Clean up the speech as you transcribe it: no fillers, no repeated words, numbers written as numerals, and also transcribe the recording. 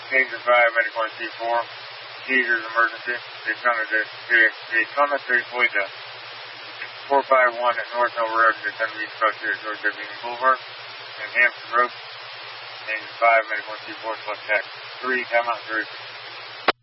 Danger 5, Medic 124. Seizures emergency. Daytona to deploy to 451 at North Mill Road to 10 East Coast here at George W. Boulevard. And Hampton Road. Danger 5, Medic 124, select tax 3, timeout 3.